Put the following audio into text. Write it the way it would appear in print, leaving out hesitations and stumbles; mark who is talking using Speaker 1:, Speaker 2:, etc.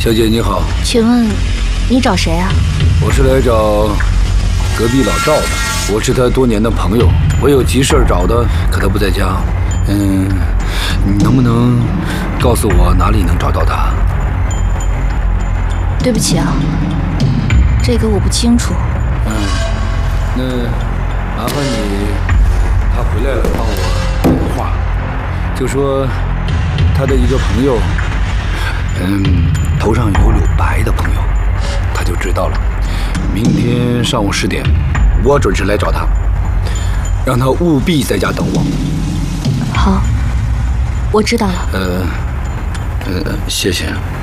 Speaker 1: 小姐你好，
Speaker 2: 请问你找谁啊？
Speaker 1: 我是来找隔壁老赵的，我是他多年的朋友，我有急事找他，可他不在家。你能不能告诉我哪里能找到他？
Speaker 2: 对不起啊，这个我不清楚。
Speaker 1: 那麻烦你，他回来了帮我打个话，就说他的一个朋友，头上有绺白的朋友，他就知道了。明天上午10点，我准时来找他，让他务必在家等我。
Speaker 2: 好，我知道了。
Speaker 1: 谢谢。